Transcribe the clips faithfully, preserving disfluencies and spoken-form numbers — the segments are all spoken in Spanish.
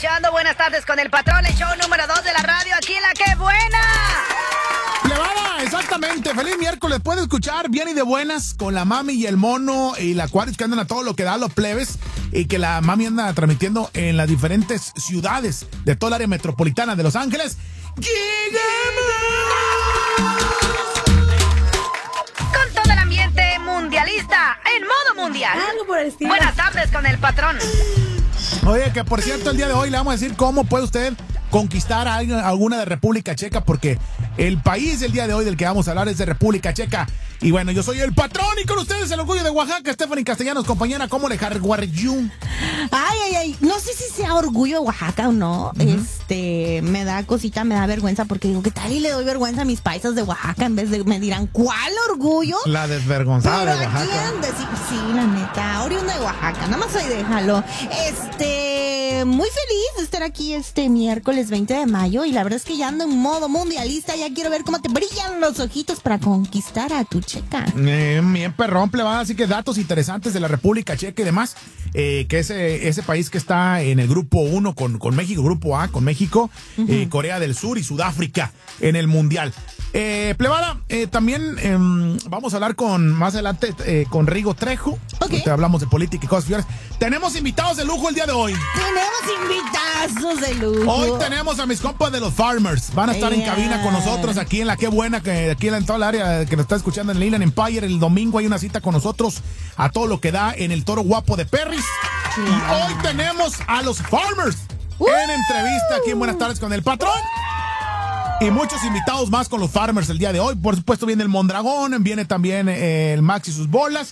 escuchando Buenas Tardes con el Patrón, el show número dos de la radio, aquí en La Que Buena. Plebada, exactamente. Feliz miércoles. Puede escuchar bien y de buenas con la mami y el mono y la Aquarius, que andan a todo lo que da los plebes, y que la mami anda transmitiendo en las diferentes ciudades de toda el área metropolitana de Los Ángeles. Con todo el ambiente mundialista, en modo mundial. Algo por el estilo. Buenas tardes con el Patrón. Oye, que por cierto, el día de hoy le vamos a decir cómo puede usted conquistar a alguna de República Checa, porque el país del día de hoy del que vamos a hablar es de República Checa. Y bueno, yo soy el Patrón y con ustedes el orgullo de Oaxaca, Stephanie Castellanos, compañera, ¿cómo le jarguarjú? Ay, ay, ay, no sé si sea orgullo de Oaxaca o no. Uh-huh. Este, me da cosita, me da vergüenza, porque digo, ¿qué tal? Y le doy vergüenza a mis paisas de Oaxaca, en vez de, me dirán, ¿cuál orgullo? La desvergonzada Pero de Oaxaca. ¿quién decir? Sí, la neta, oriunda de Oaxaca, nada más soy déjalo. Este, muy feliz de estar aquí este miércoles veinte de mayo, y la verdad es que ya ando en modo mundialista, ya quiero ver cómo te brillan los ojitos para conquistar a tu checa. Eh, bien perrón, plebada, así que datos interesantes de la República Checa y demás, eh, que ese, ese país que está en el grupo uno con, con México, grupo A con México, uh-huh. eh, Corea del Sur y Sudáfrica en el Mundial. Eh, plebada, eh, también eh, vamos a hablar con más adelante eh, con Rigo Trejo. Okay. Te hablamos de política y cosas fiores. Tenemos invitados de lujo el día de hoy. Tenemos invitazos de lujo. Hoy tenemos a mis compas de los Farmers. Van a estar yeah. en cabina con nosotros aquí en La Que Buena, que aquí en toda el área que nos está escuchando en el Inland Empire. El domingo hay una cita con nosotros a todo lo que da en el Toro Guapo de Perris. Yeah. Y hoy tenemos a los Farmers uh. en entrevista aquí en Buenas Tardes con el Patrón. Y muchos invitados más con los Farmers el día de hoy. Por supuesto viene el Mondragón, viene también eh, el Max y sus bolas.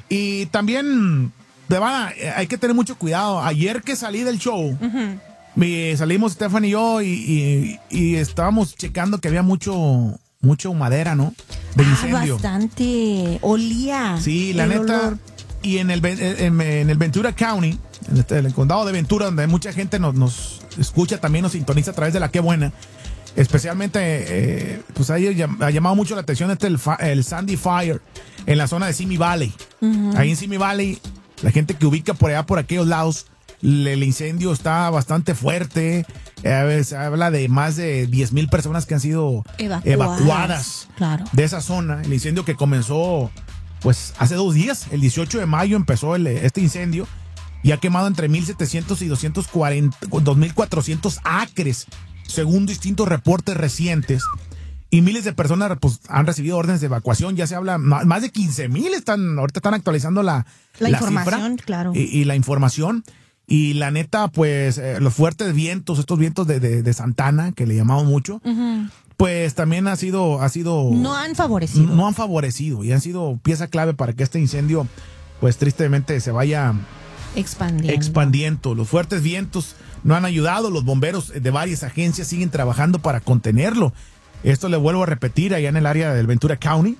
Y también, de verdad, hay que tener mucho cuidado. Ayer que salí del show, uh-huh. mi, salimos Stephanie y yo y, y, y estábamos checando que había mucho, mucho madera, ¿no? De incendio. Ah, bastante. Olía. Sí, la neta. Olor. Y en el, en, en el Ventura County, en, este, en el condado de Ventura, donde mucha gente nos, nos escucha, también nos sintoniza a través de La Que Buena. Especialmente, eh, pues ahí ha llamado mucho la atención este el, el Sandy Fire en la zona de Simi Valley. Uh-huh. Ahí en Simi Valley, la gente que ubica por allá, por aquellos lados, le, el incendio está bastante fuerte. Eh, se habla de más de diez mil personas que han sido evacuadas, evacuadas claro. de esa zona. El incendio que comenzó, pues, hace dos días, el dieciocho de mayo empezó el, este incendio y ha quemado entre mil setecientos y doscientos cuarenta, dos mil cuatrocientos acres. Según distintos reportes recientes, y miles de personas pues, han recibido órdenes de evacuación. Ya se habla, más de quince mil están, ahorita están actualizando la, la, la información, cifra, claro. Y, y la información. Y la neta, pues, eh, los fuertes vientos, estos vientos de, de, de Santana, que le llamamos mucho, uh-huh. pues también ha sido, ha sido. No han favorecido. No han favorecido y han sido pieza clave para que este incendio, pues tristemente, se vaya expandiendo. expandiendo. Los fuertes vientos no han ayudado, los bomberos de varias agencias siguen trabajando para contenerlo. Esto le vuelvo a repetir allá en el área del Ventura County.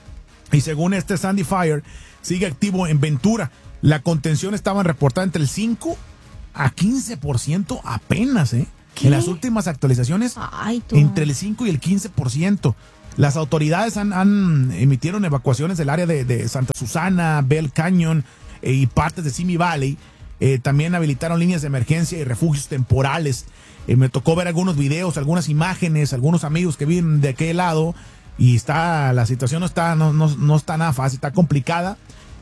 Y según este Sandy Fire, sigue activo en Ventura. La contención estaba reportada entre el cinco a quince por ciento apenas, ¿eh? ¿Qué? En las últimas actualizaciones, Ay, tú. entre el cinco y el quince por ciento. Las autoridades han, han emitieron evacuaciones del área de, de Santa Susana, Bell Canyon eh, y partes de Simi Valley. Eh, también habilitaron líneas de emergencia y refugios temporales. Eh, me tocó ver algunos videos, algunas imágenes, algunos amigos que viven de aquel lado y está la situación no está no, no, no está nada fácil, está complicada.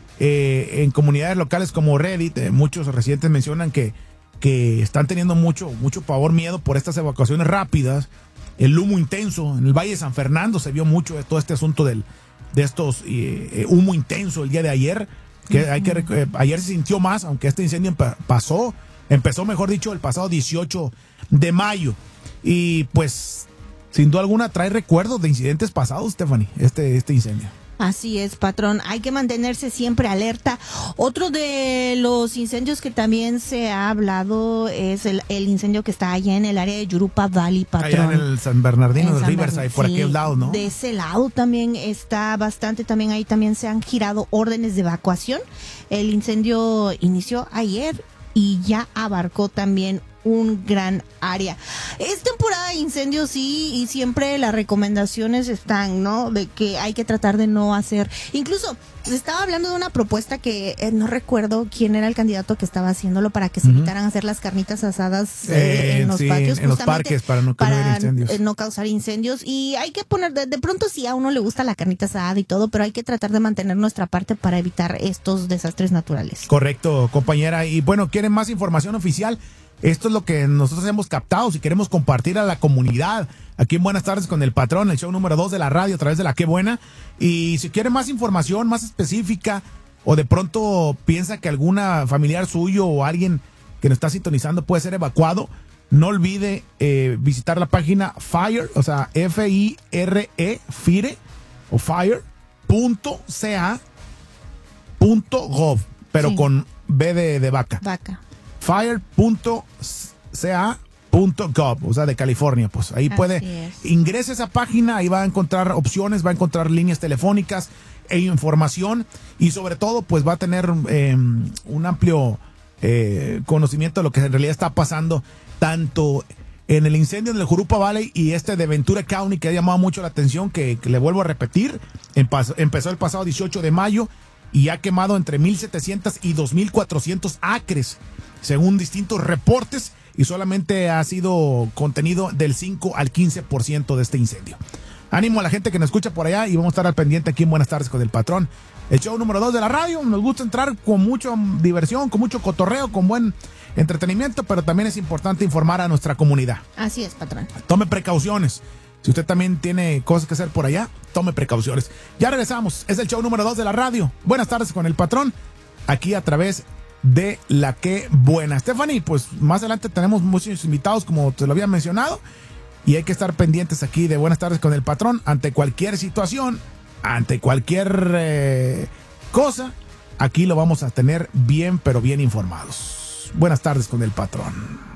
Eh, en comunidades locales como Reddit, eh, muchos residentes mencionan que, que están teniendo mucho, mucho pavor, miedo por estas evacuaciones rápidas. El humo intenso en el Valle de San Fernando se vio mucho de todo este asunto del, de estos eh, humo intenso el día de ayer. Que hay que eh, ayer se sintió más, aunque este incendio empe- pasó, empezó mejor dicho el pasado dieciocho de mayo. Y pues, sin duda alguna, trae recuerdos de incidentes pasados, Stephanie, este, este incendio. Así es, patrón. Hay que mantenerse siempre alerta. Otro de los incendios que también se ha hablado es el, el incendio que está allá en el área de Jurupa Valley, patrón. Allá en el San Bernardino, del Riverside, Bern- por sí, aquel lado, ¿no? De ese lado también está bastante, también ahí también se han girado órdenes de evacuación. El incendio inició ayer y ya abarcó también un gran área. Es temporada de incendios, sí, y siempre las recomendaciones están, ¿no? De que hay que tratar de no hacer, incluso se estaba hablando de una propuesta que eh, no recuerdo quién era el candidato que estaba haciéndolo para que se evitaran uh-huh. hacer las carnitas asadas eh, eh, en los sí, patios, en los parques para no para, causar incendios. Eh, no causar incendios, y hay que poner, de, de pronto sí a uno le gusta la carnita asada y todo, pero hay que tratar de mantener nuestra parte para evitar estos desastres naturales. Correcto, compañera. Y bueno, ¿quieren más información oficial? Esto es lo que nosotros hemos captado, si queremos compartir a la comunidad. Aquí en Buenas Tardes con el Patrón, el show número dos de la radio a través de La Qué Buena. Y si quiere más información, más específica, o de pronto piensa que alguna familiar suyo o alguien que nos está sintonizando puede ser evacuado, no olvide eh, visitar la página Fire, o sea, F I R E, FIRE, o fire punto c a punto gov, pero sí. con B de, de vaca. Vaca. fire punto c a punto gov, o sea, de California, pues ahí Así puede, es. ingrese a esa página, ahí va a encontrar opciones, va a encontrar líneas telefónicas e información, y sobre todo, pues va a tener eh, un amplio eh, conocimiento de lo que en realidad está pasando, tanto en el incendio del Jurupa Valley y este de Ventura County, que ha llamado mucho la atención, que, que le vuelvo a repetir, empa- empezó el pasado dieciocho de mayo, y ha quemado entre mil setecientos y dos mil cuatrocientos acres, según distintos reportes, y solamente ha sido contenido del cinco al quince por ciento de este incendio. Ánimo a la gente que nos escucha por allá, y vamos a estar al pendiente aquí en Buenas Tardes con el Patrón, el show número dos de la radio. Nos gusta entrar con mucha diversión, con mucho cotorreo, con buen entretenimiento, pero también es importante informar a nuestra comunidad. Así es, patrón. Tome precauciones. Si usted también tiene cosas que hacer por allá, tome precauciones. Ya regresamos. Es el show número dos de la radio. Buenas Tardes con el Patrón, aquí a través de La Qué Buena. Stephanie, pues más adelante tenemos muchos invitados, como te lo había mencionado, y hay que estar pendientes aquí de Buenas Tardes con el Patrón ante cualquier situación, ante cualquier eh, cosa. Aquí lo vamos a tener bien, pero bien informados. Buenas Tardes con el Patrón.